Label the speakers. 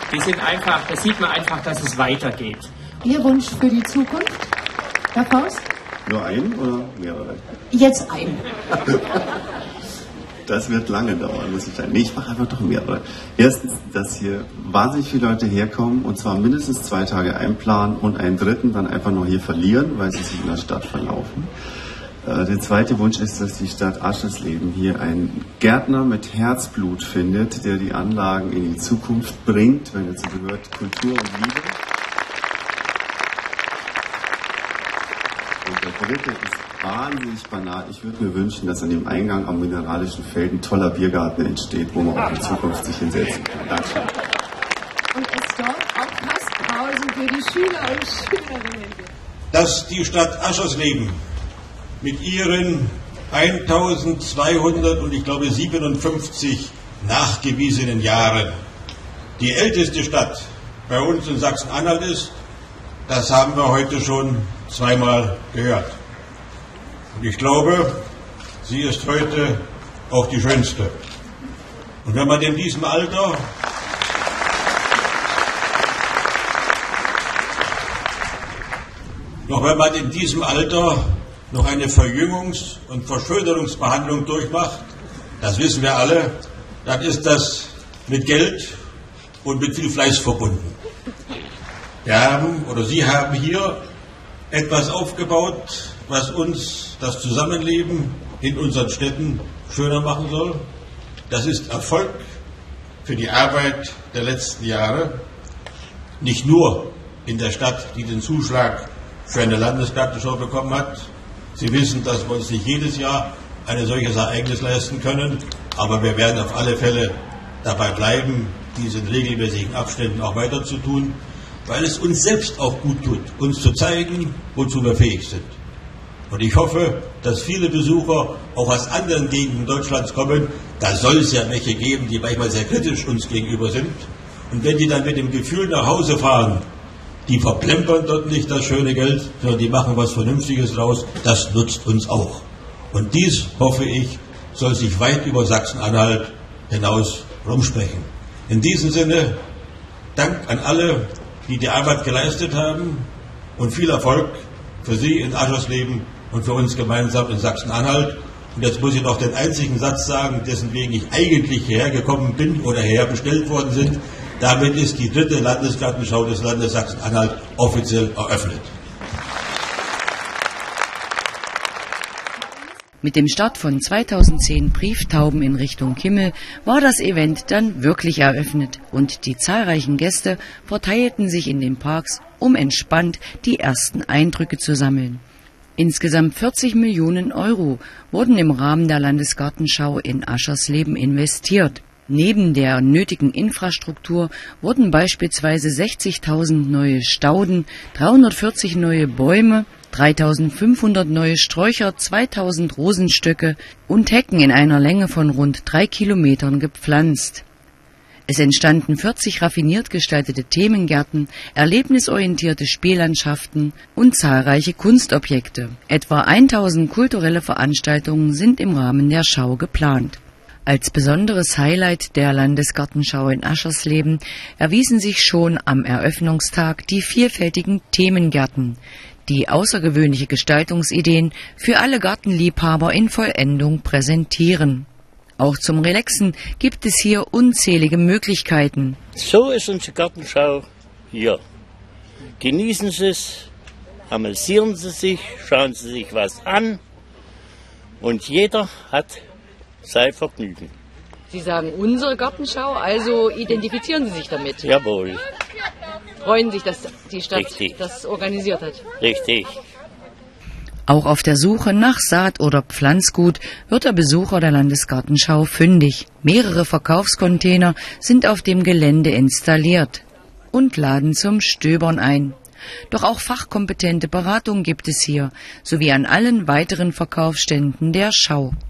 Speaker 1: die sind einfach, da sieht man einfach, dass es weitergeht.
Speaker 2: Ihr Wunsch für die Zukunft, Herr Faust?
Speaker 3: Nur einen oder mehrere?
Speaker 2: Jetzt einen.
Speaker 3: Das wird lange dauern, muss ich sagen. Nee, ich mache einfach doch mehrere. Erstens, dass hier wahnsinnig viele Leute herkommen und zwar mindestens 2 Tage einplanen und einen dritten dann einfach nur hier verlieren, weil sie sich in der Stadt verlaufen. Der zweite Wunsch ist, dass die Stadt Aschersleben hier einen Gärtner mit Herzblut findet, der die Anlagen in die Zukunft bringt, wenn dazu gehört Kultur und Liebe. Und der dritte ist wahnsinnig banal. Ich würde mir wünschen, dass an dem Eingang am Mineralischen Feld ein toller Biergarten entsteht, wo man auch in Zukunft sich hinsetzen kann. Dankeschön.
Speaker 2: Und es dort auch Rastpausen für die Schüler und Schülerinnen gibt.
Speaker 4: Dass die Stadt Aschersleben mit ihren 1200 und ich glaube 57 nachgewiesenen Jahren die älteste Stadt bei uns in Sachsen-Anhalt ist, das haben wir heute schon zweimal gehört. Und ich glaube, sie ist heute auch die schönste. Und wenn man in diesem Alter noch eine Verjüngungs- und Verschönerungsbehandlung durchmacht, das wissen wir alle, dann ist das mit Geld und mit viel Fleiß verbunden. Sie haben hier etwas aufgebaut, was uns das Zusammenleben in unseren Städten schöner machen soll. Das ist Erfolg für die Arbeit der letzten Jahre, nicht nur in der Stadt, die den Zuschlag für eine Landesgartenschau bekommen hat. Sie wissen, dass wir uns nicht jedes Jahr ein solches Ereignis leisten können, aber wir werden auf alle Fälle dabei bleiben, dies in regelmäßigen Abständen auch weiter zu tun, weil es uns selbst auch gut tut, uns zu zeigen, wozu wir fähig sind. Und ich hoffe, dass viele Besucher auch aus anderen Gegenden Deutschlands kommen. Da soll es ja welche geben, die manchmal sehr kritisch uns gegenüber sind. Und wenn die dann mit dem Gefühl nach Hause fahren, die verplempern dort nicht das schöne Geld, sondern die machen was Vernünftiges draus, das nutzt uns auch. Und dies, hoffe ich, soll sich weit über Sachsen-Anhalt hinaus rumsprechen. In diesem Sinne, Dank an alle, die die Arbeit geleistet haben und viel Erfolg für Sie in Aschersleben und für uns gemeinsam in Sachsen-Anhalt. Und jetzt muss ich noch den einzigen Satz sagen, dessen wegen ich eigentlich hierher gekommen bin oder hierher bestellt worden sind. Damit ist die 3. Landesgartenschau des Landes Sachsen-Anhalt offiziell eröffnet.
Speaker 5: Mit dem Start von 2010 Brieftauben in Richtung Kimmel war das Event dann wirklich eröffnet und die zahlreichen Gäste verteilten sich in den Parks, um entspannt die ersten Eindrücke zu sammeln. Insgesamt 40 Millionen Euro wurden im Rahmen der Landesgartenschau in Aschersleben investiert. Neben der nötigen Infrastruktur wurden beispielsweise 60.000 neue Stauden, 340 neue Bäume, 3.500 neue Sträucher, 2.000 Rosenstöcke und Hecken in einer Länge von rund 3 Kilometern gepflanzt. Es entstanden 40 raffiniert gestaltete Themengärten, erlebnisorientierte Spiellandschaften und zahlreiche Kunstobjekte. Etwa 1.000 kulturelle Veranstaltungen sind im Rahmen der Schau geplant. Als besonderes Highlight der Landesgartenschau in Aschersleben erwiesen sich schon am Eröffnungstag die vielfältigen Themengärten, die außergewöhnliche Gestaltungsideen für alle Gartenliebhaber in Vollendung präsentieren. Auch zum Relaxen gibt es hier unzählige Möglichkeiten.
Speaker 6: So ist unsere Gartenschau hier. Genießen Sie es, amüsieren Sie sich, schauen Sie sich was an und jeder hat sein Vergnügen.
Speaker 7: Sie sagen unsere Gartenschau, also identifizieren Sie sich damit?
Speaker 6: Jawohl.
Speaker 7: Freuen sich, dass die Stadt
Speaker 6: Richtig.
Speaker 7: Das organisiert hat?
Speaker 6: Richtig.
Speaker 5: Auch auf der Suche nach Saat- oder Pflanzgut wird der Besucher der Landesgartenschau fündig. Mehrere Verkaufscontainer sind auf dem Gelände installiert und laden zum Stöbern ein. Doch auch fachkompetente Beratung gibt es hier, sowie an allen weiteren Verkaufsständen der Schau.